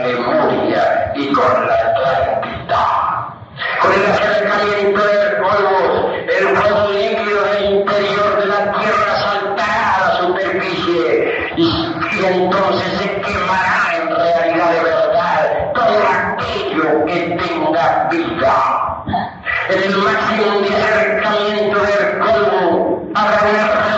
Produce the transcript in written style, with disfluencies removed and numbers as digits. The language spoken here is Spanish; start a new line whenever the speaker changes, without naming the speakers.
Lemuria y con la Atlántida. Con el acercamiento del polvo, el fuego líquido del interior de la tierra saltará a la superficie y entonces se quemará en realidad de verdad todo aquello que tenga vida. En el máximo de acercamiento del polvo habrá una